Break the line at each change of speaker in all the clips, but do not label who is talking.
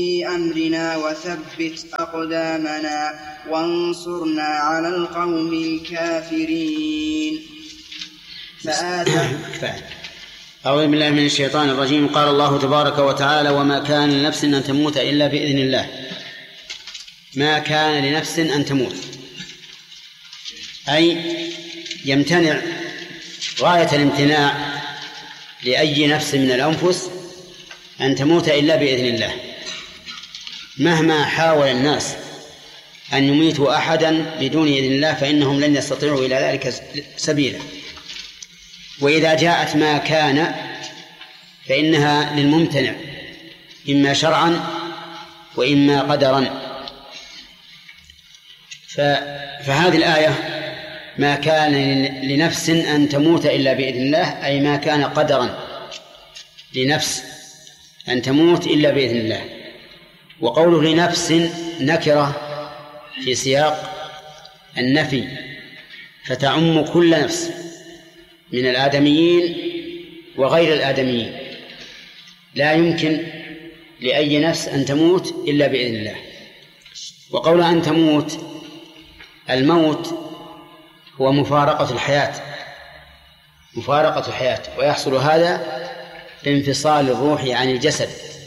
في أمرنا وثبت أقدامنا وانصرنا على القوم الكافرين.
أعوذ بالله من الشيطان الرجيم. قال الله تبارك وتعالى: وما كان لنفس أن تموت إلا بإذن الله. ما كان لنفس أن تموت، أي يمتنع غاية الامتناع لأي نفس من الأنفس أن تموت إلا بإذن الله، مهما حاول الناس أن يميتوا أحدا بدون إذن الله فإنهم لن يستطيعوا إلى ذلك سبيلا. وإذا جاءت ما كان فإنها للممتنع إما شرعا وإما قدرا. فهذه الآية ما كان لنفس أن تموت إلا بإذن الله، أي ما كان قدرا لنفس أن تموت إلا بإذن الله. وقوله لنفس نكرة في سياق النفي، فتعم كل نفس من الآدميين وغير الآدميين، لا يمكن لأي نفس أن تموت إلا بإذن الله. وقول أن تموت، الموت هو مفارقة الحياة، ويحصل هذا بانفصال الروح عن الجسد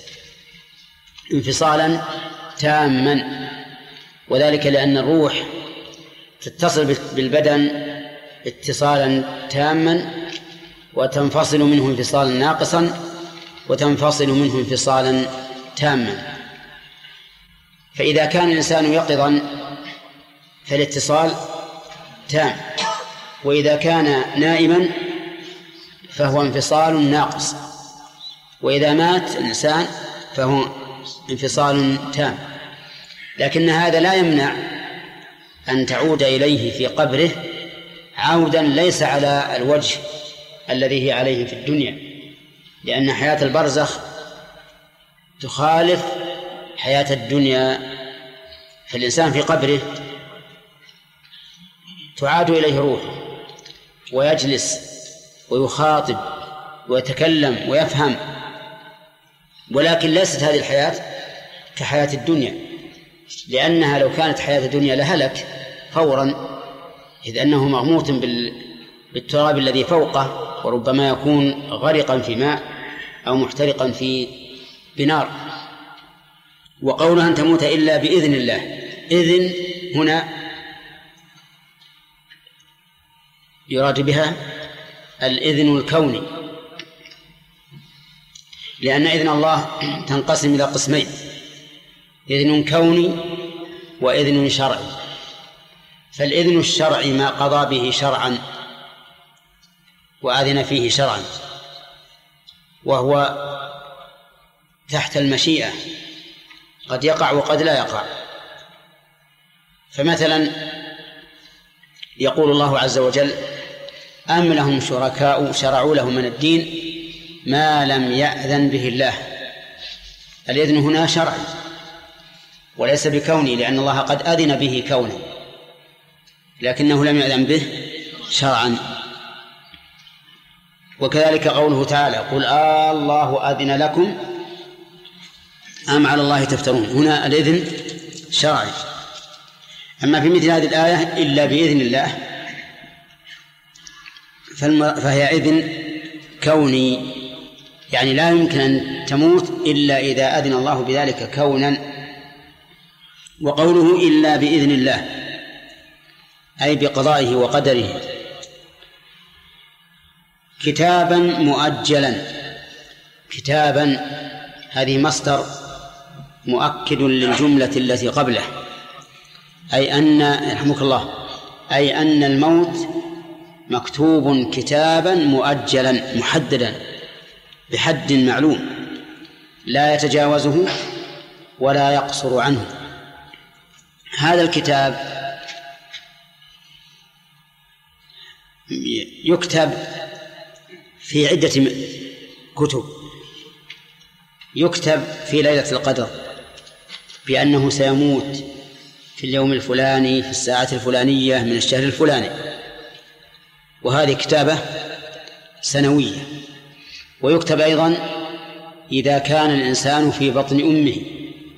انفصالا تاما، وذلك لأن الروح تتصل بالبدن اتصالا تاما وتنفصل منه انفصالا ناقصا وتنفصل منه انفصالا تاما. فإذا كان الإنسان يقظا فالاتصال تام، وإذا كان نائما فهو انفصال ناقص، وإذا مات الإنسان فهو انفصال تام. لكن هذا لا يمنع أن تعود إليه في قبره عودا ليس على الوجه الذي هي عليه في الدنيا، لأن حياة البرزخ تخالف حياة الدنيا. فالإنسان في قبره تعاد إليه روحه ويجلس ويخاطب ويتكلم ويفهم، ولكن ليست هذه الحياة كحياة الدنيا، لأنها لو كانت حياة الدنيا لهلك فورا، إذ أنه مغموط بالتراب الذي فوقه، وربما يكون غرقا في ماء أو محترقا في بنار. وقولها أن تموت إلا بإذن الله، إذن هنا يراد بها الإذن الكوني، لأن إذن الله تنقسم إلى قسمين: إذن كوني وإذن شرعي. فالإذن الشرعي ما قضى به شرعا وأذن فيه شرعا، وهو تحت المشيئة، قد يقع وقد لا يقع. فمثلا يقول الله عز وجل: أم لهم شركاء شرعوا لهم من الدين ما لم يأذن به الله. الإذن هنا شرعي وليس بكوني، لأن الله قد أذن به كونه لكنه لم يأذن به شرعا. وكذلك قوله تعالى: قل الله أذن لكم أم على الله تفترون. هنا الإذن شرعي. أما في مثل هذه الآية إلا بإذن الله فهي إذن كوني، يعني لا يمكن أن تموت إلا إذا أذن الله بذلك كونا. وقوله إلا بإذن الله أي بقضائه وقدره. كتابا مؤجلا، كتابا هذه مصدر مؤكد للجملة التي قبله، أي أن رحمك الله أي أن الموت مكتوب كتابا مؤجلا محددا بحد معلوم لا يتجاوزه ولا يقصر عنه. هذا الكتاب يكتب في عدة كتب. يكتب في ليلة القدر بأنه سيموت في اليوم الفلاني في الساعة الفلانية من الشهر الفلاني، وهذه كتابة سنوية. ويكتب أيضا إذا كان الإنسان في بطن أمه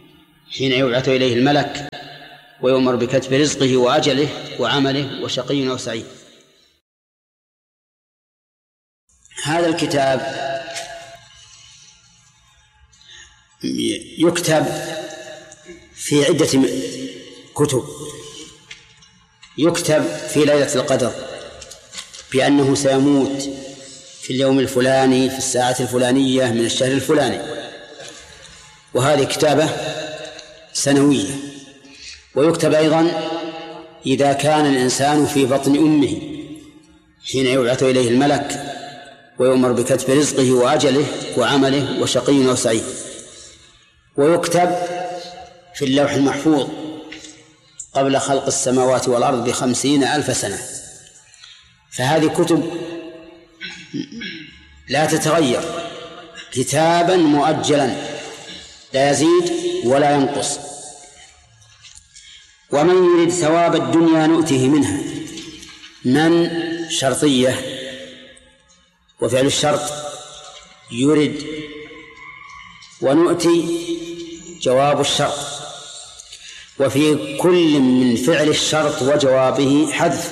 حين يبعث إليه الملك ويؤمر بكتب رزقه وأجله وعمله وشقي أو سعيد. هذا الكتاب يكتب في عدة كتب. يكتب في ليلة القدر بأنه سيموت في اليوم الفلاني في الساعة الفلانية من الشهر الفلاني، وهذه كتابة سنوية. ويكتب أيضا إذا كان الإنسان في بطن أمه حين يبعث إليه الملك ويؤمر بكتب رزقه وأجله وعمله وشقي أو سعيد. ويكتب في اللوح المحفوظ قبل خلق السماوات والأرض ب50,000 سنة. فهذه كتب لا تتغير، كتابا مؤجلا لا يزيد ولا ينقص. ومن يريد ثواب الدنيا نؤته منها. من شرطية، وفعل الشرط يرد، ونؤتي جواب الشرط، وفي كل من فعل الشرط وجوابه حذف.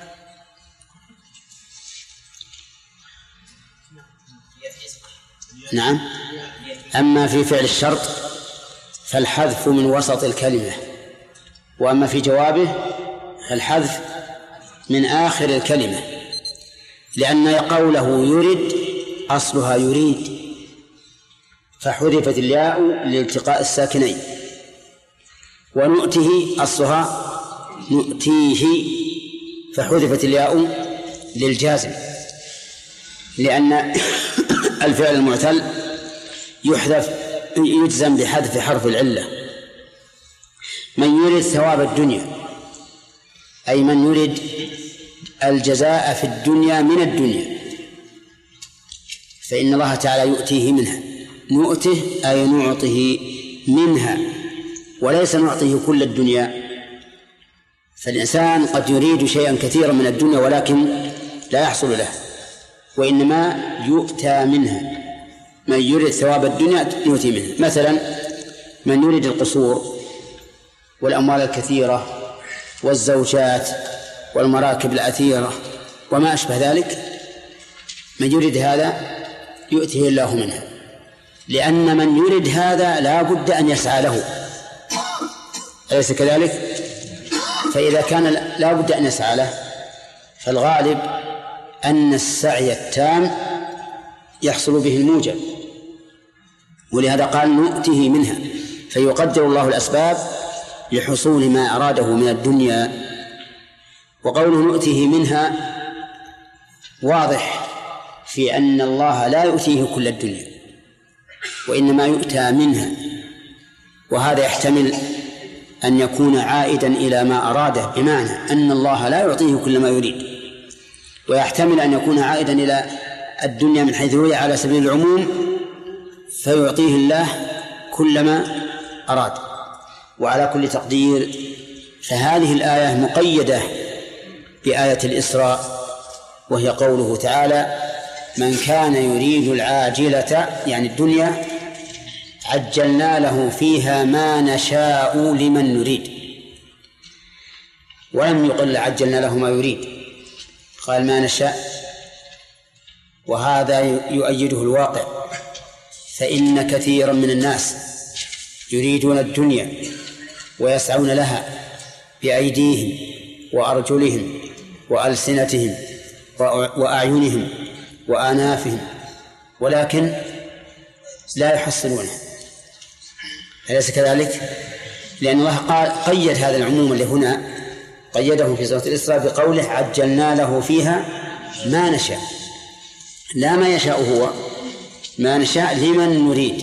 نعم. أما في فعل الشرط فالحذف من وسط الكلمة، وأما في جوابه فالحذف من آخر الكلمة، لأن قوله يرد أصلها يريد، فحذفت الياء لالتقاء الساكنين. ونؤته أصلها نؤتيه، فحذفت الياء للجازم، لأن الفعل المعتل يجزم بحذف حرف العلة. من يريد ثواب الدنيا أي من يريد الجزاء في الدنيا من الدنيا، فإن الله تعالى يؤتيه منها. نؤته أي نعطيه منها، وليس نعطيه كل الدنيا. فالإنسان قد يريد شيئا كثيرا من الدنيا ولكن لا يحصل له، وإنما يؤتى منها. من يريد ثواب الدنيا يؤتي منها. مثلا من يريد القصور والأموال الكثيرة والزوجات والمراكب الأثيرة وما أشبه ذلك، من يريد هذا يؤتيه الله منها، لأن من يريد هذا لا بد أن يسعى له، أليس كذلك؟ فإذا كان لا بد أن يسعى له فالغالب أن السعي التام يحصل به الموجب، ولهذا قال نؤته منها، فيقدر الله الأسباب لحصول ما أراده من الدنيا. وقوله نؤته منها واضح في أن الله لا يؤتيه كل الدنيا، وإنما يؤتى منها، وهذا يحتمل أن يكون عائدا إلى ما أراده، بمعنى أن الله لا يعطيه كل ما يريد، ويحتمل أن يكون عائدا إلى الدنيا من حيث هي على سبيل العموم، فيعطيه الله كل ما أراد. وعلى كل تقدير فهذه الآية مقيدة بآية الإسراء، وهي قوله تعالى من كان يريد العاجلة يعني الدنيا عجلنا له فيها ما نشاء لمن نريد، ولم يقل عجلنا له ما يريد، قال ما نشاء. وهذا يؤيده الواقع، فإن كثيرا من الناس يريدون الدنيا ويسعون لها بأيديهم وأرجلهم وألسنتهم وأعينهم وآنافهم، ولكن لا يحصلونها، أليس كذلك؟ لأن الله قيد هذا العموم اللي هنا، قيده في سورة الإسراء بقوله عجلنا له فيها ما نشاء، لا ما يشاء هو، ما نشاء لمن نريد،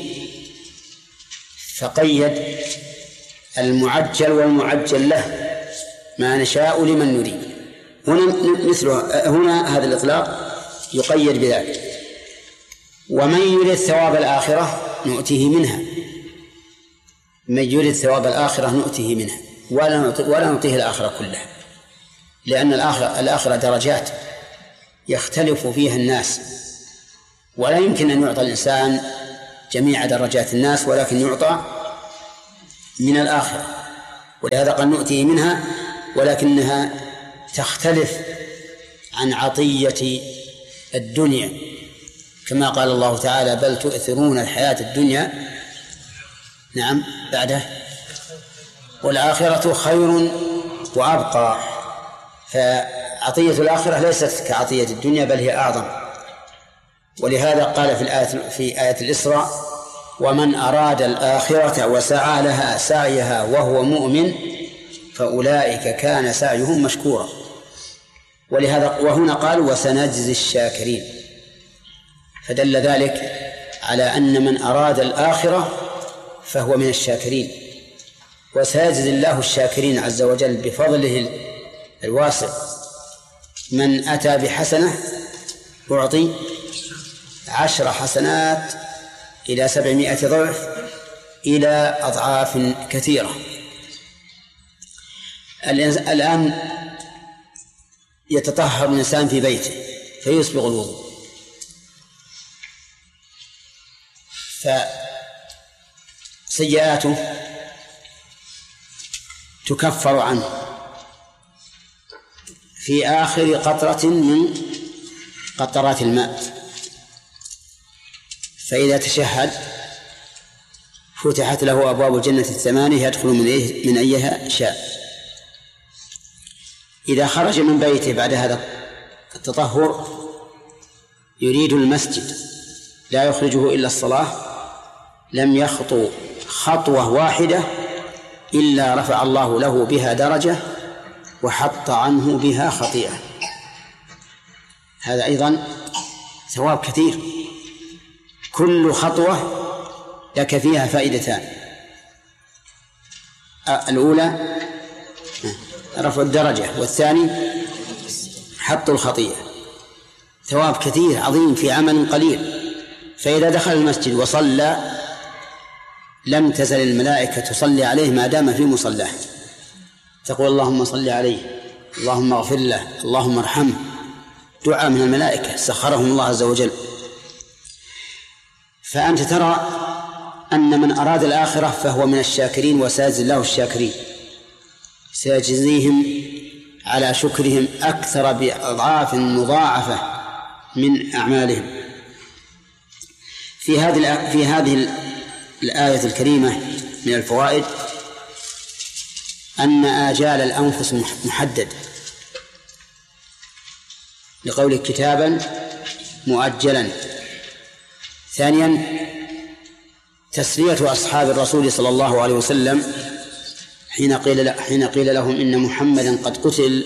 فقيد المعجل والمعجل له ما نشاء لمن نريد. هنا هذا الإطلاق يقيد بذلك. ومن يريد ثواب الآخرة نؤتيه منها، من يريد ثواب الآخرة نؤتيه منها ولا نعطيه الآخرة كلها، لأن الآخرة درجات يختلف فيها الناس، ولا يمكن أن يعطى الإنسان جميع درجات الناس، ولكن يعطى من الآخرة، ولهذا قد نؤتيه منها، ولكنها تختلف عن عطية الدنيا، كما قال الله تعالى: بل تؤثرون الحياة الدنيا، نعم، بعده والآخرة خير وأبقى. فعطية الآخرة ليست كعطية الدنيا، بل هي أعظم. ولهذا قال في آية الإسراء: ومن أراد الآخرة وسعى لها سعيها وهو مؤمن فأولئك كان سعيهم مشكورا. ولهذا وهنا قال: وسنجزي الشاكرين، فدل ذلك على أن من أراد الآخرة فهو من الشاكرين، وسيجزي الله الشاكرين عز وجل بفضله الواسع. من أتى بحسنة أعطي 10 حسنات إلى 700 ضعف إلى أضعاف كثيرة. الآن يتطهر الإنسان في بيته فيسبغ الوضوء، فسيئاته تكفر عنه في آخر قطرة من قطرات الماء. فإذا تشهد فتحت له أبواب الجنة 8 يدخل من أيها شاء. إذا خرج من بيته بعد هذا التطهر يريد المسجد لا يخرجه إلا الصلاة، لم يخطو خطوة واحدة إلا رفع الله له بها درجة وحط عنه بها خطيئة. هذا أيضا ثواب كثير، كل خطوة لك فيها فائدتان: الأولى رفع الدرجة، والثاني حط الخطيئة. ثواب كثير عظيم في عمل قليل. فإذا دخل المسجد وصلى لم تزل الملائكة تصلي عليه ما دام في مصلاه، تقول: اللهم صل عليه، اللهم اغفر له، اللهم ارحمه. دعاء من الملائكة سخرهم الله عز وجل. فأنت ترى أن من أراد الآخرة فهو من الشاكرين، وسيجزي الله الشاكرين، سيجزيهم على شكرهم أكثر بأضعاف مضاعفة من أعمالهم. في هذه الآية الكريمة من الفوائد أن آجال الأنفس محدد، لقول كتابا مؤجلا. ثانيا تسلية أصحاب الرسول صلى الله عليه وسلم حين قيل لهم إن محمدا قد قتل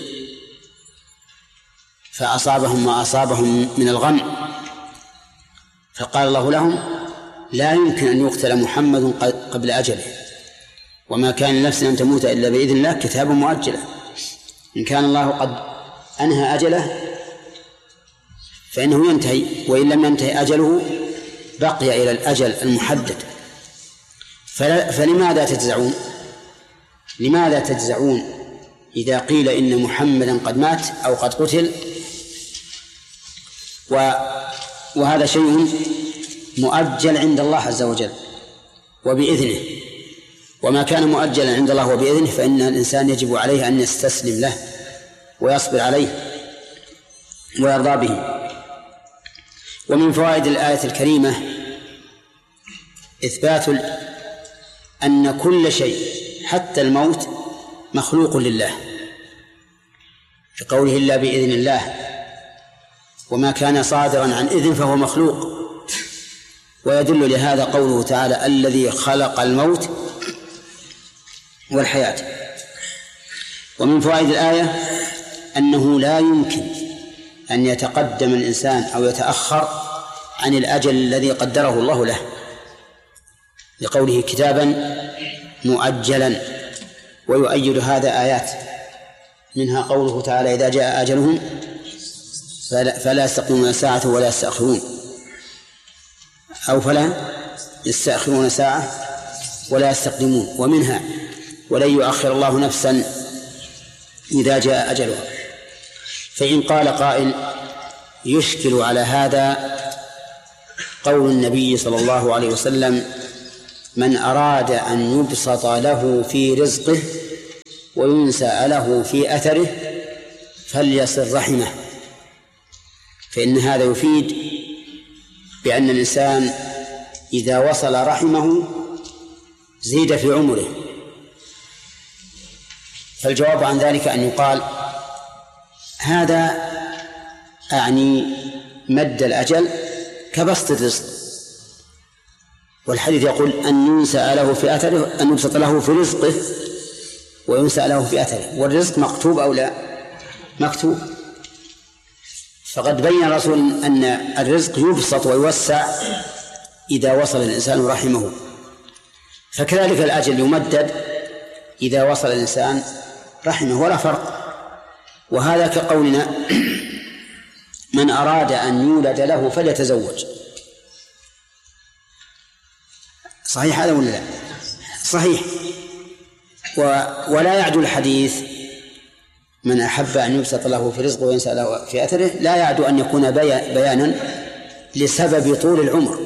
فأصابهم ما أصابهم من الغم، فقال الله لهم: لا يمكن أن يقتل محمد قبل أجله، وما كان لنفس أن تموت إلا بإذن الله كتابا مؤجلا. إن كان الله قد أنهى أجله فإنه ينتهي، وإن لم ينتهي أجله بقي إلى الأجل المحدد. فلماذا تجزعون؟ لماذا تجزعون إذا قيل إن محمدا قد مات أو قد قتل؟ وهذا شيء مؤجل عند الله عز وجل وبإذنه، وما كان مؤجلا عند الله وبإذنه فإن الإنسان يجب عليه أن يستسلم له ويصبر عليه ويرضى به. ومن فوائد الآية الكريمة إثبات أن كل شيء حتى الموت مخلوق لله، في قوله: إلا بإذن الله، وما كان صادرا عن إذن فهو مخلوق. ويدل لهذا قوله تعالى: الذي خلق الموت والحياة. ومن فوائد الآية أنه لا يمكن أن يتقدم الإنسان أو يتأخر عن الأجل الذي قدره الله له، لقوله كتابا مؤجلا. ويؤيد هذا آيات، منها قوله تعالى: إذا جاء أجلهم فلا يستقدمون ساعة ولا يستأخرون، أو فلا يستأخرون ساعة ولا يستقدمون. ومنها: ولن يؤخر الله نفسا إذا جاء أجلها. فإن قال قائل يشكل على هذا قول النبي صلى الله عليه وسلم: من أراد أن يبسط له في رزقه وينسأ له في أثره فليصل رحمه، فإن هذا يفيد بأن الإنسان إذا وصل رحمه زيد في عمره. فالجواب عن ذلك أن يقال هذا أعني مد الأجل كبسط الرزق، والحديث يقول أن ينسأ له في أثره، أن يبسط له في رزقه وينسأ له في أثره، والرزق مكتوب أو لا؟ مكتوب. فقد بين الرسول أن الرزق يبسط ويوسع إذا وصل الإنسان رحمه، فكذلك الأجل يمدد إذا وصل الإنسان رحمه، ولا فرق. وهذا كقولنا من أراد أن يولد له فليتزوج. صحيح هذا ولا لا؟ صحيح. ولا يعدو الحديث من أحب أن يبسط له في رزقه وينسأ له في أثره، لا يعدو أن يكون بيانا لسبب طول العمر،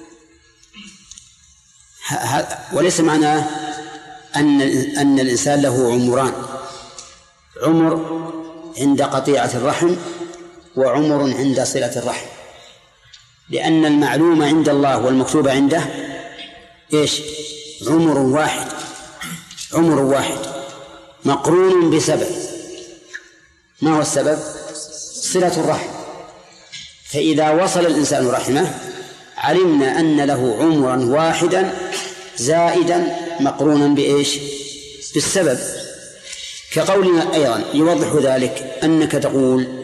وليس معناه أن الإنسان له عمران: عمر عند قطيعة الرحم وعمر عند صلة الرحم، لأن المعلوم عند الله والمكتوب عنده إيش؟ عمر واحد، عمر واحد مقرون بسبب. ما هو السبب؟ صلة الرحم. فإذا وصل الإنسان رحمه علمنا أن له عمرا واحدا زائدا مقرونا بإيش؟ بالسبب. كقولنا أيضا يوضح ذلك أنك تقول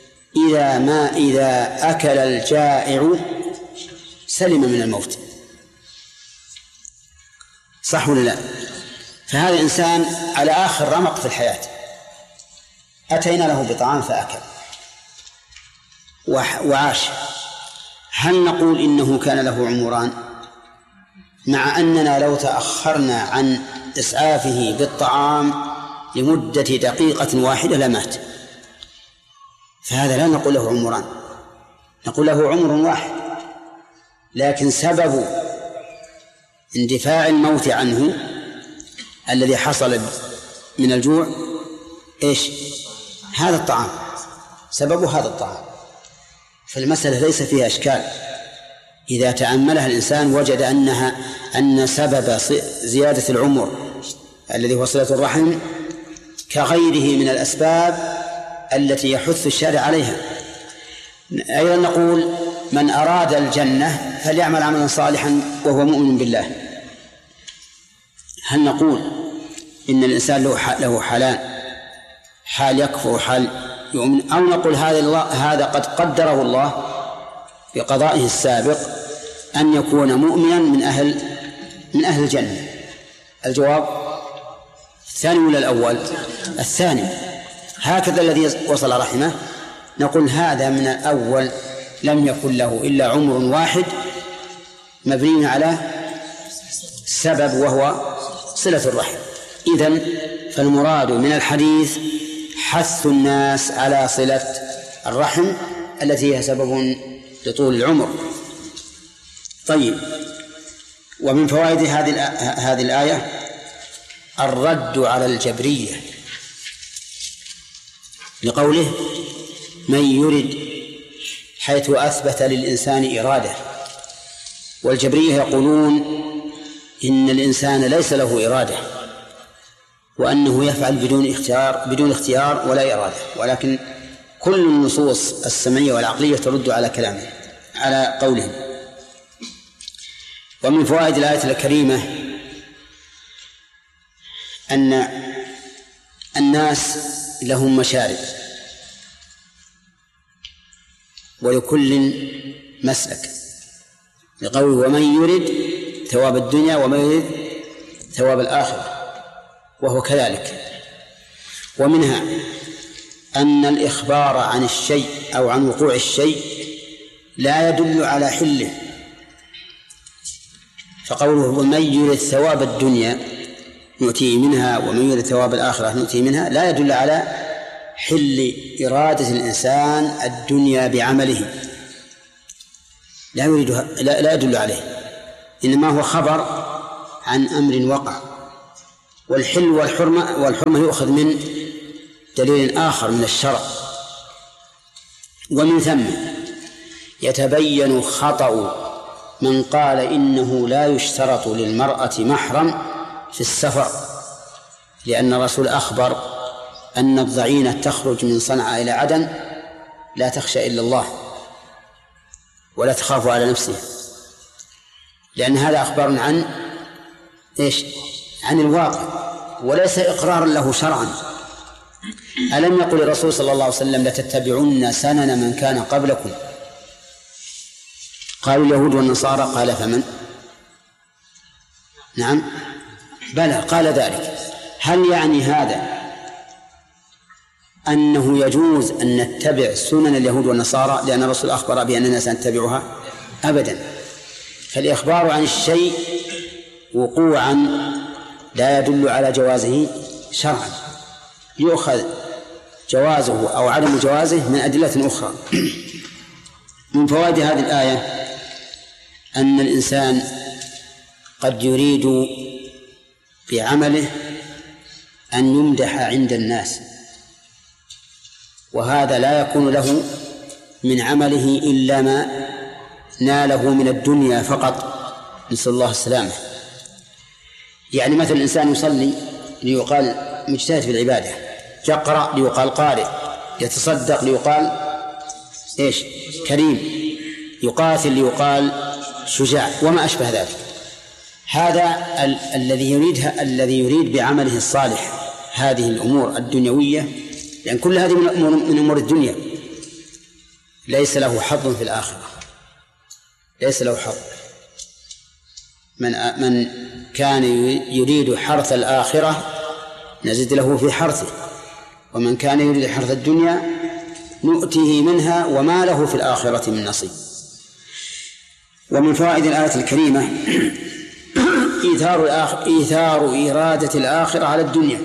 إذا أكل الجائع سلم من الموت. صح ولا لا؟ فهذا إنسان على آخر رمق في الحياة، أتينا له بطعام فأكل وعاش، هل نقول إنه كان له عمران؟ مع أننا لو تأخرنا عن إسعافه بالطعام لمدة دقيقة واحدة لمات. فهذا لا نقول له عمران، نقول له عمر واحد، لكن سبب اندفاع الموت عنه الذي حصل من الجوع إيش؟ هذا الطعام، سببه هذا الطعام. فالمسألة ليس فيها إشكال، إذا تأملها الإنسان وجد أن سبب زيادة العمر الذي هو صلة الرحم كغيره من الأسباب التي يحث الشارع عليها. أيضا نقول من أراد الجنة فليعمل عملا صالحا وهو مؤمن بالله. هل نقول إن الإنسان له حالان: حال يكفر وحال يؤمن؟ أو نقول هذا قد قدره الله بقضائه السابق أن يكون مؤمنا من أهل الجنة؟ الجواب الثاني ولا الأول؟ الثاني. هكذا الذي وصل رحمه نقول هذا من الأول لم يكن له إلا عمر واحد مبني على سبب وهو صلة الرحم. إذن فالمراد من الحديث حث الناس على صلة الرحم التي هي سبب لطول العمر. طيب، ومن فوائد هذه الآية الرد على الجبرية لقوله من يرد، حيث أثبت للإنسان إرادة. والجبرية يقولون إن الإنسان ليس له إرادة، وأنه يفعل بدون اختيار ولا إرادة، ولكن كل النصوص السمعية والعقلية ترد على كلامه، على قولهم. ومن فوائد الآية الكريمة أن الناس لهم مشارب ولكل مسلك، لقوله ومن يرد ثواب الدنيا ومن يرد ثواب الآخرة، وهو كذلك. ومنها أن الإخبار عن الشيء أو عن وقوع الشيء لا يدل على حله، فقوله ومن يرد ثواب الدنيا نؤتيه منها ومن يرد ثواب الآخرة نؤتيه منها لا يدل على حل إرادة الإنسان الدنيا بعمله، لا يدل عليه، إنما هو خبر عن أمر وقع. والحل والحرمة يؤخذ من دليل آخر من الشرع. ومن ثم يتبين خطأ من قال إنه لا يشترط للمرأة محرم في السفر، لأن الرسول أخبر أن الضعينة تخرج من صنعاء إلى عدن لا تخشى إلا الله ولا تخاف على نفسها، لأن هذا أخبار عن عن الواقع وليس إقرارا له شرعا. ألم يقل الرسول صلى الله عليه وسلم لتتبعن سنن من كان قبلكم؟ قالوا اليهود والنصارى. قال فمن؟ نعم بلى قال ذلك. هل يعني هذا أنه يجوز أن نتبع سنن اليهود والنصارى لأن الرسول أخبر بأننا سنتبعها؟ أبدا. فالإخبار عن الشيء وقوعا لا يدل على جوازه شرعا، يؤخذ جوازه أو عدم جوازه من أدلة أخرى. من فوائد هذه الآية أن الإنسان قد يريد بعمله أن يمدح عند الناس، وهذا لا يكون له من عمله إلا ما ناله من الدنيا فقط، نسأل الله السلامة. يعني مثل الإنسان يصلي ليقال مجتهد في العبادة، يقرأ ليقال قارئ، يتصدق ليقال كريم، يقاتل ليقال شجاع، وما أشبه ذلك. هذا الذي يريد بعمله الصالح هذه الأمور الدنيوية، لأن يعني كل هذه من أمور الدنيا، ليس له حظ في الآخرة، ليس له حظ. من كان يريد حرث الآخرة نزد له في حرثه، ومن كان يريد حرث الدنيا نؤتيه منها وما له في الآخرة من نصيب. ومن فوائد الآية الكريمة إيثار إرادة الآخرة على الدنيا،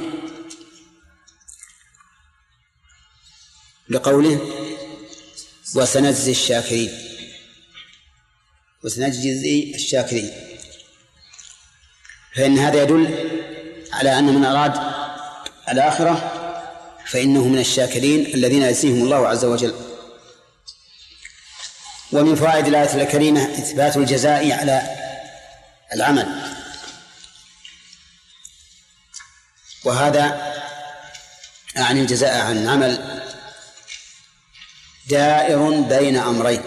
لقوله وسنجزي الشاكرين، وسنجزي الشاكرين، فإن هذا يدل على أن من أراد الآخرة فإنه من الشاكرين الذين يجزيهم الله عز وجل. ومن فوائد الآية الكريمة إثبات الجزاء على العمل، وهذا أعني الجزاء عن العمل دائر بين أمرين،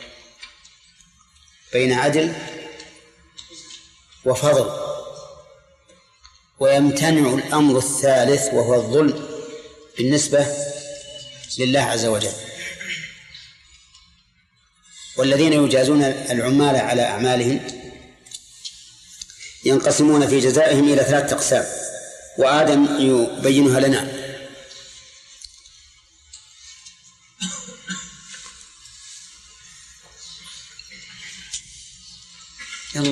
بين عدل وفضل، ويمتنع الأمر الثالث وهو الظلم بالنسبة لله عز وجل. والذين يجازون العمال على أعمالهم ينقسمون في جزائهم إلى 3 أقسام، وآدم يبينها لنا. يلا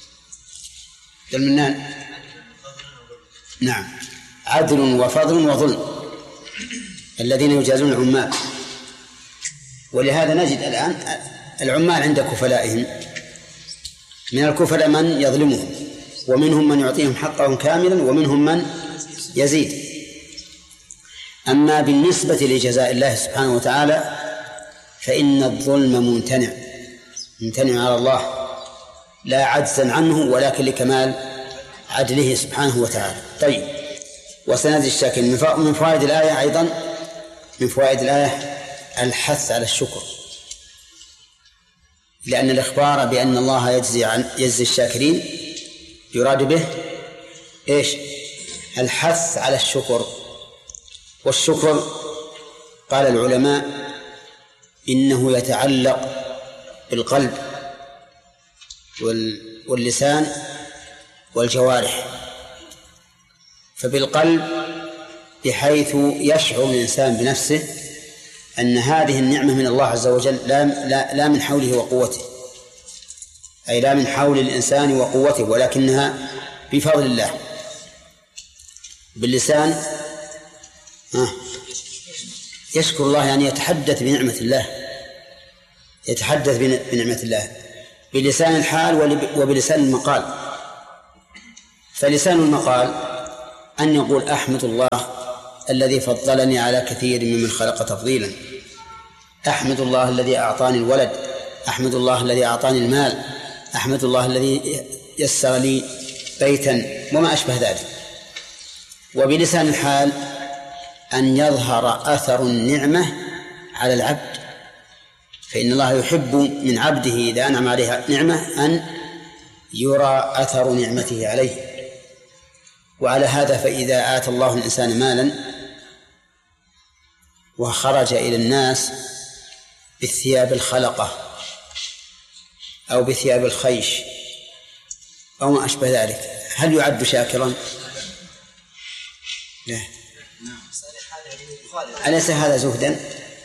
المنان. نعم، عدل وفضل وظلم، الذين يجازون العمال. ولهذا نجد الآن العمال عند كفلائهم، من الكفلاء من يظلمهم، ومنهم من يعطيهم حقهم كاملا، ومنهم من يزيد. أما بالنسبة لجزاء الله سبحانه وتعالى فإن الظلم ممتنع على الله، لا عجزا عنه ولكن لكمال عدله سبحانه وتعالى. طيب، وسنجزي الشاكرين. من فوائد الآية أيضا، من فوائد الآية الحث على الشكر، لأن الإخبار بأن الله يجزي الشاكرين يراد به الحث على الشكر. والشكر قال العلماء إنه يتعلق بالقلب واللسان والجوارح. فبالقلب بحيث يشعر الإنسان بنفسه أن هذه النعمة من الله عز وجل، لا من حوله وقوته، أي لا من حول الإنسان وقوته، ولكنها بفضل الله. باللسان يشكر الله، يعني يتحدث بنعمة الله، يتحدث بنعمة الله بلسان الحال وبلسان المقال. فلسان المقال أن يقول أحمد الله الذي فضلني على كثير ممن خلق تفضيلا، أحمد الله الذي أعطاني الولد، أحمد الله الذي أعطاني المال، أحمد الله الذي يسر لي بيتا وما أشبه ذلك. وبلسان الحال أن يظهر أثر النعمة على العبد، فإن الله يحب من عبده إذا أنعم عليه نعمة أن يرى أثر نعمته عليه. وعلى هذا فإذا آتى الله الإنسان مالا وخرج إلى الناس بالثياب الخلقة أو بثياب الخيش أو ما أشبه ذلك، هل يعد شاكرا؟ لا. أليس هذا زهدا؟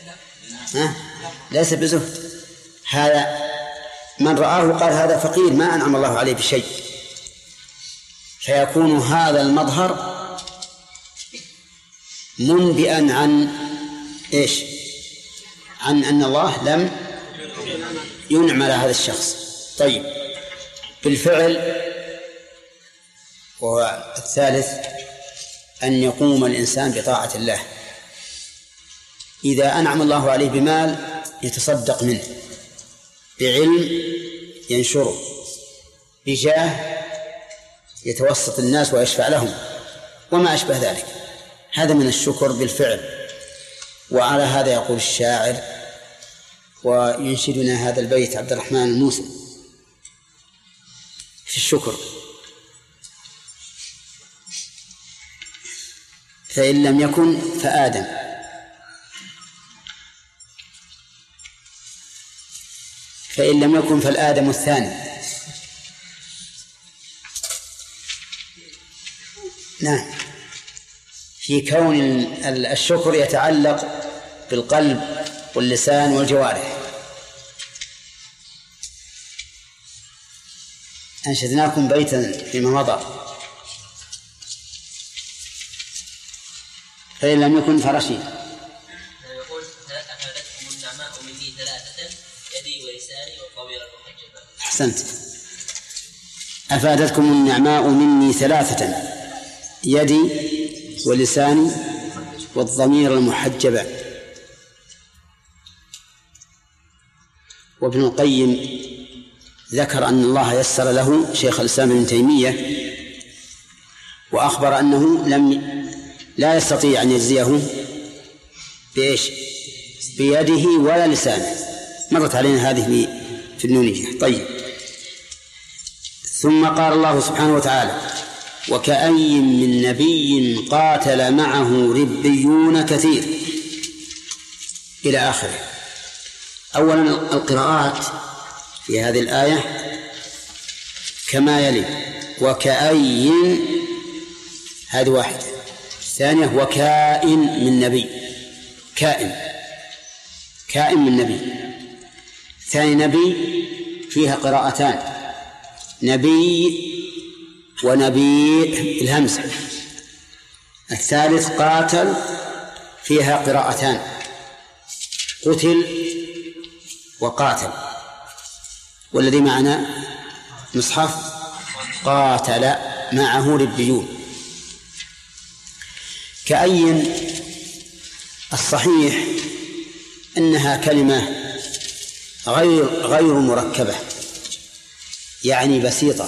ليس بزهد، هذا من رآه قال هذا فقير ما أنعم الله عليه بشيء، فيكون هذا المظهر منبئا عن إيش؟ عن أن الله لم ينعم على هذا الشخص. طيب، بالفعل. والثالث أن يقوم الإنسان بطاعة الله، إذا أنعم الله عليه بمال يتصدق منه، بعلم ينشره، بجاه يتوسط الناس ويشفع لهم وما أشبه ذلك، هذا من الشكر بالفعل. وعلى هذا يقول الشاعر وينشدنا هذا البيت عبد الرحمن الموسى في الشكر: فإن لم يكن فآدم، فإن لم يكن فالآدم الثاني. نعم، في كون الشكر يتعلق بالقلب واللسان والجوارح. أنشدناكم بيتا فيما مضى: فإن لم يكن فرشيد.
يقول: أفادتكم النعماء مني ثلاثة: يدي ولساني والضمير المحجبة.
أحسنت. أفادتكم النعماء مني ثلاثة: يدي ولساني والضمير المحجبة. وابن القيم ذكر أن الله يسر له شيخ الإسلام ابن تيمية، وأخبر أنه لا يستطيع أن يجزيه بإيش؟ بيده ولا لسانه. مرت علينا هذه في النونية. طيب، ثم قال الله سبحانه وتعالى: وكأي من نبي قاتل معه ربيون كثير، إلى آخره. أولا القراءات في هذه الآية كما يلي: وكأي، هذه واحدة. الثانية: وكائن من نبي، كائن من نبي. ثاني نبي فيها قراءتان: نبي ونبي الهمزة. الثالث قاتل فيها قراءتان: قتل وقاتل. والذي معنا مصحف قاتل معه ربيون. كأي الصحيح أنها كلمة غير مركبة، يعني بسيطة.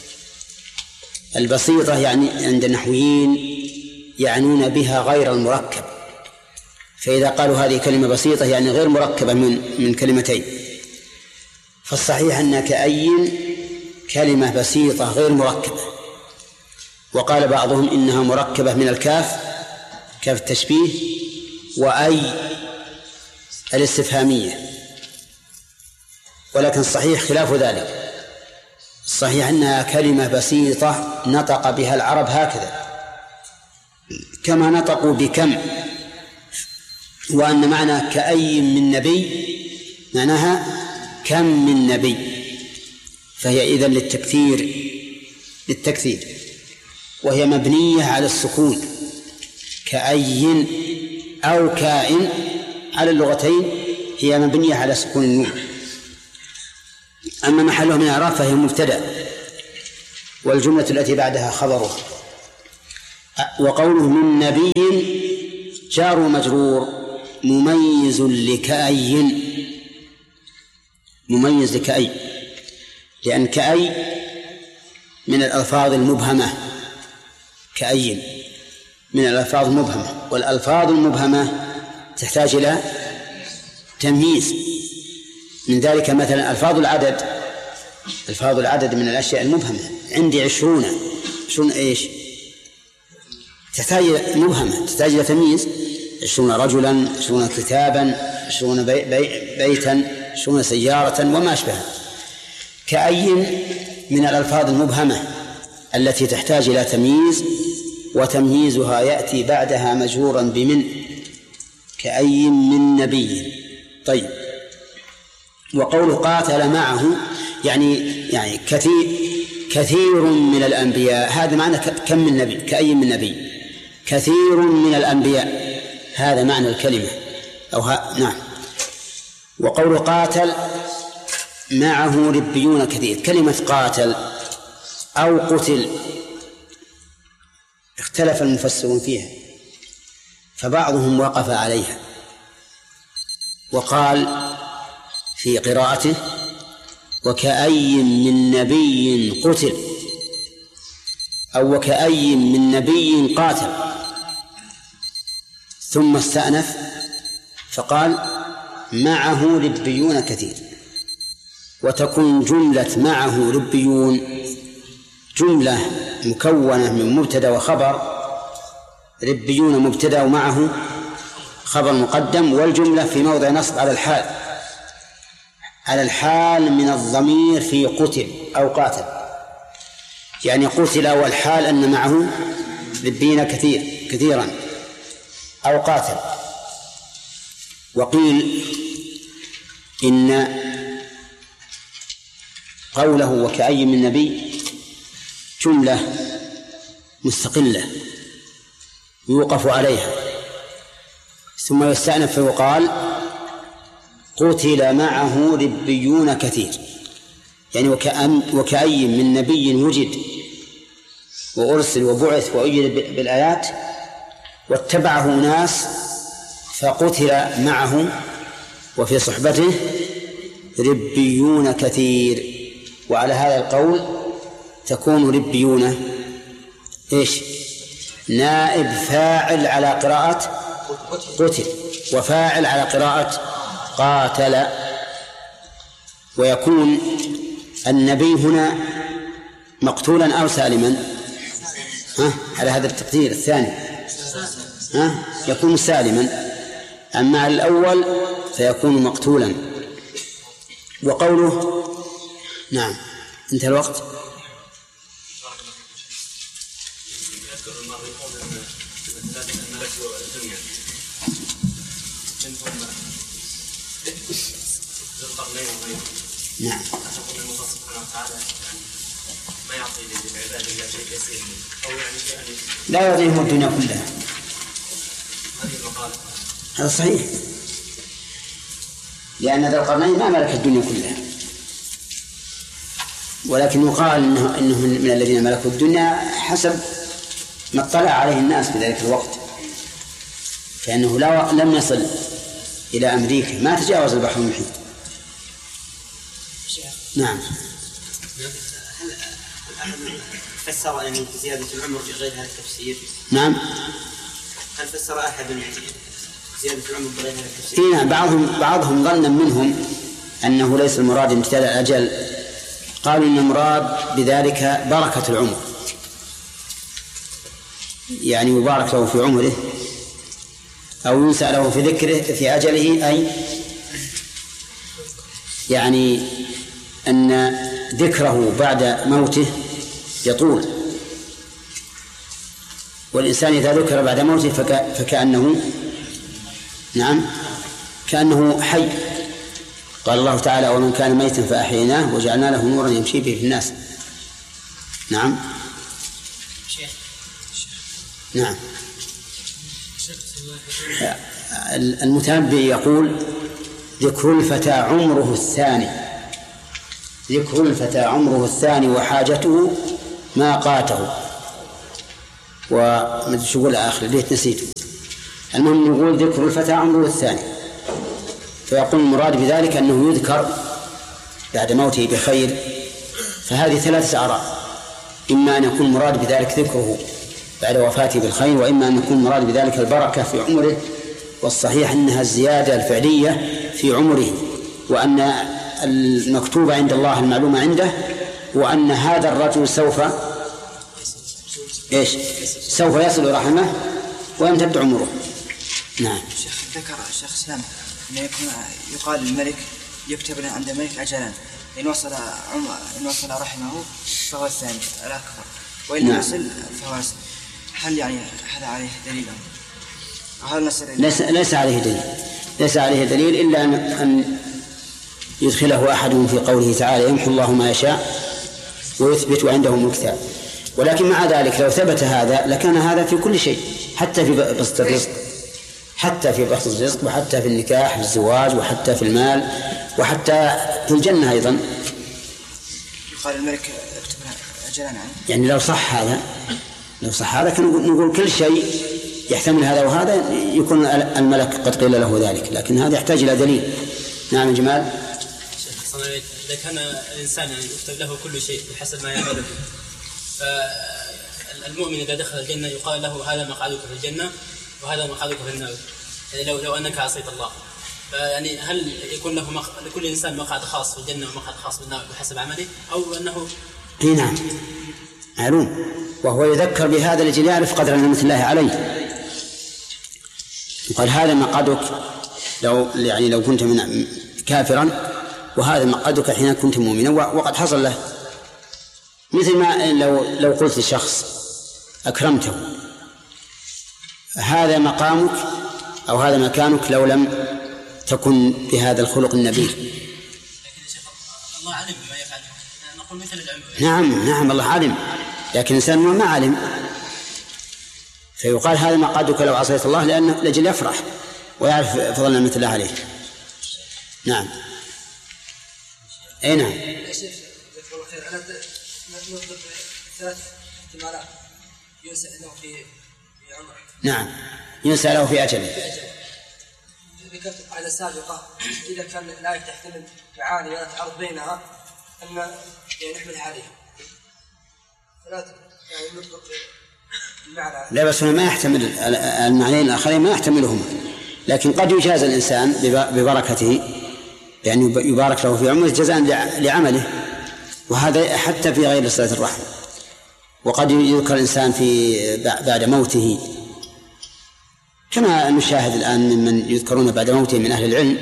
البسيطة يعني عند النحويين يعنون بها غير المركب، فإذا قالوا هذه كلمة بسيطة يعني غير مركبة من كلمتين. فالصحيح أن كأي كلمة بسيطة غير مركبة. وقال بعضهم إنها مركبة من الكاف، كاف التشبيه، وأي الاستفهامية، ولكن الصحيح خلاف ذلك. الصحيح أنها كلمة بسيطة نطق بها العرب هكذا كما نطقوا بكم، وأن معنى كأي من نبي معناها كم من نبي، فهي إذن للتكثير، وهي مبنية على السكون. كأي أو كائن على اللغتين هي مبنية على سكون النون. أما محله من الإعراب فهي مبتدأ، والجملة التي بعدها خبره. وقوله من نبي جار ومجرور مميز لكأي، مميز لكأي، لأن كأي من الألفاظ المبهمة، كأي من الألفاظ المبهمة، والألفاظ المبهمة تحتاج إلى تمييز. من ذلك مثلا ألفاظ العدد من الأشياء المبهمة. عندي 20 إيش؟ تحتاج مبهمة، تحتاج إلى تمييز. 20 رجلا، 20 كتابا، 20 بيتا، 20 سيارة وما أشبه. كأي من الألفاظ المبهمة التي تحتاج إلى تمييز، وتمييزها يأتي بعدها مجرورا بمن، كأي من نبي. طيب، وقول قاتل معه يعني كثير من الأنبياء، هذا معنى كم من نبي، كأي من نبي، كثير من الأنبياء، هذا معنى الكلمة نعم. وقول قاتل معه ربيون كثير، كلمة قاتل أو قتل اختلف المفسرون فيها، فبعضهم وقف عليها وقال في قراءته وكأي من نبي قتل، أو وكأي من نبي قاتل، ثم استأنف فقال معه ربيون كثير. وتكون جملة معه ربيون جملة مكونة من مبتدأ وخبر، ربيون مبتدأ ومعه خبر مقدم، والجملة في موضع نصب على الحال من الضمير في قتل أو قاتل، يعني قتل والحال أن معه ربيين كثيرا أو قاتل. وقيل إن قوله وكأي من نبي جملة مستقلة يوقف عليها، ثم يستأنف فيقال قتل معه ربيون كثير، يعني وكأي من نبي وجد وأرسل وبعث وأيد بالآيات واتبعه ناس فقتل معه وفي صحبته ربيون كثير. وعلى هذا القول تكون ربيون إيش؟ نائب فاعل على قراءة قتل، وفاعل على قراءة قاتل. ويكون النبي هنا مقتولا أو سالما؟ على هذا التقدير الثاني يكون سالما، أما على الأول فيكون مقتولا. وقوله نعم انتهى الوقت. نعم.
ما يعطي للعباد إلا شيء يسير أو يعني شيء
لا يعطيهم الدنيا كلها،
هذه المقالة
هذا صحيح، لأن ذا القرنين ما ملك الدنيا كلها، ولكن يقال إنه من الذين ملكوا الدنيا حسب ما اطلع عليه الناس في ذلك الوقت، فإنه لم يصل إلى أمريكا، ما تجاوز البحر المحيط. نعم.
هل فسر أن زيادة العمر بغير هذا التفسير؟
نعم.
هل فسر أحد زيادة العمر بغير هذا التفسير؟
نعم. بعضهم ظنا منهم أنه ليس المراد امتداد الأجل، قالوا إن المراد بذلك بركة العمر، يعني يبارك له في عمره أو ينسى له في ذكره في أجله، أي يعني أن ذكره بعد موته يطول، والإنسان إذا ذكر بعد موته فكأنه كأنه حي. قال الله تعالى ومن كان ميتا فأحييناه وجعلنا له نورا يمشي به في الناس. نعم. نعم. المتنبي يقول ذكر الفتى عمره الثاني، ذكر الفتى عمره الثاني وحاجته ما قاته ومدري شو يقول آخر ليه نسيته. المهم نقول ذكر الفتى عمره الثاني، فيقول المراد بذلك أنه يذكر بعد موته بخير. فهذه 3 آراء، إما أن يكون مراد بذلك ذكره بعد وفاته بالخير، وإما أن يكون مراد بذلك البركة في عمره. والصحيح أنها الزيادة الفعلية في عمره، وأن المكتوب عند الله المعلومة عنده، وأن هذا الرجل سوف يصل رحمه ويمتد عمره. نعم.
ذكر الشيخ الإسلام أنه يقال للملك يكتب له عند الملك أجلان، إن وصل رحمه فهو الثاني الأكبر، وإن لم يصل فهو الثاني. هل يعني هذا عليه دليل؟
ليس عليه دليل إلا أن يدخله أحدهم في قوله تعالى يمحو الله ما يشاء ويثبت وعنده أم الكتاب. ولكن مع ذلك لو ثبت هذا لكان هذا في كل شيء، حتى في بسط الرزق، وحتى في النكاح، في الزواج، وحتى في المال، وحتى في الجنة أيضا.
قال الملك اكتب أجلان
يعني لو صح هذا كان نقول كل شيء يحتمل هذا وهذا يكون الملك قد قيل له ذلك، لكن هذا يحتاج إلى دليل. نعم جمال.
إذا كان الإنسان يكتب له كل شيء بحسب ما يعمله، فالمؤمن إذا دخل الجنة يقال له هذا مقعدك في الجنة وهذا مقعدك في النار، يعني لو أنك عصيت الله. فيعني هل يكون له لكل إنسان مقعد خاص في الجنة ومقعد خاص في النار بحسب عمله، أو أنه
نعم معلوم، وهو يذكر بهذا لجل يعرف قدر نعمة الله عليه. وقال هذا مقعدك لو كنت من كافرا، وهذا مقعدك حين كنت مؤمنا، وقد حصل له. مثل ما لو قلت لشخص أكرمته، هذا مقامك أو هذا مكانك لو لم تكن بهذا الخلق النبيل.
الله علم بما يفعل، نقول مثل العلم.
نعم الله علم، لكن الإنسان ما علم، فيقال هذا مقعدك لو عصيت الله، لأنه لجل يفرح ويعرف فضل نعمة الله عليه. نعم. نعم.
يا شيخ جزاك الله خير، أنا نضرب 3 احتمالات ينسى له في عمره.
نعم، ينسى له في أجله.
ذكرت على سابقة إذا كان لا تحتمل معاني ولا تعرض بينها أن يعني نحملها عليها، فلا يعني نطلق المعنى.
لا بس ما يحتمل المعنيين الآخرين، ما يحتملهما، لكن قد يجاز الإنسان ببركته، يعني يبارك له في عمره جزاء لعمله، وهذا حتى في غير صلة الرحم. وقد يذكر الإنسان بعد موته، كما نشاهد الآن ممن يذكرون بعد موته من أهل العلم.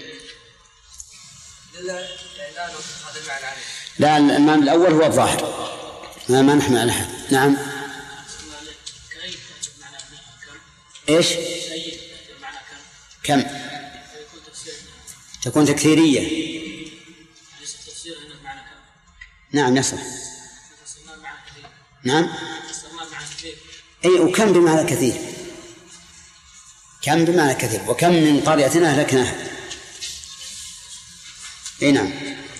لا المعنى الأول هو الظاهر، ما نحمل على أحد. نعم. إيش؟ كم؟ تكون تكثيرية. نعم يصح. نعم. أي وكم بمعنى كثير، كم بمعنى كثير، وكم من قرية أهلكناها. أي نعم.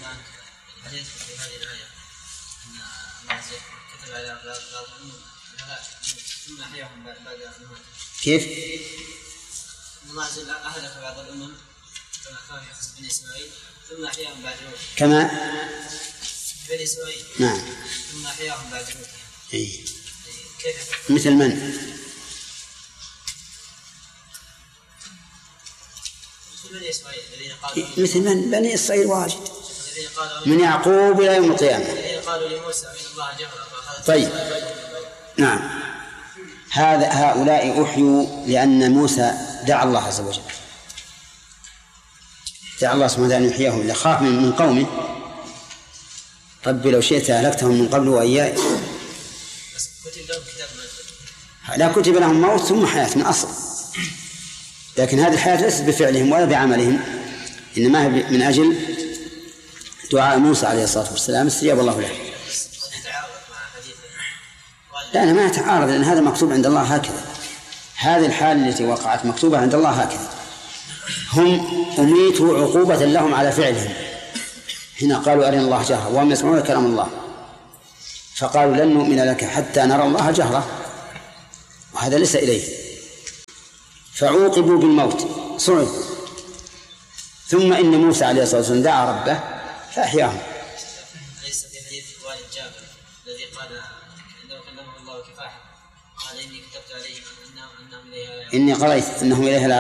كيف؟
الله عز وجل أهلك بعض الأمم كما كان يخص بني إسماعيل ثم أحياهم بعد موتهم.
كما
بني إسماعيل.
نعم.
ثم أحياهم بعد موتهم.
إيه.
كيف؟
مثل من؟
بني إسماعيل الذين قالوا.
مثل من؟ بني إسرائيل واجد. من يعقوب إلى يوم القيامة.
الذين قالوا لموسى إن الله جهر.
طيب. نعم. هؤلاء أحيوا لأن موسى دعا الله عز وجل، دعا الله سبحانه وتعالى أن يحييهم، إذا خاف من قومه ربي لو شئت أهلكتهم من قبل وإياي. لا كتب لهم موت ثم حياة من أصل، لكن هذه الحياة ليست بفعلهم ولا بعملهم، إنما من أجل دعاء موسى عليه الصلاة والسلام استجاب الله له. لا أنا ما أتعارض، لأن هذا مكتوب عند الله هكذا، هذه الحال التي وقعت مكتوبة عند الله هكذا. هم أميتوا عقوبة لهم على فعلهم، هنا قالوا أرنا الله جهرا وهم يسمعون كلام الله، فقالوا لن نؤمن لك حتى نرى الله جهرة، وهذا ليس إليه، فعوقبوا بالموت صعد. ثم إن موسى عليه الصلاة والسلام دعا ربه فأحياهم.
ليس في حديث والد جابر الذي قال إنه كلمه الله كفاحا قال إني كتبت عليهم أنهم إليها،
إني قرأت أنهم إليها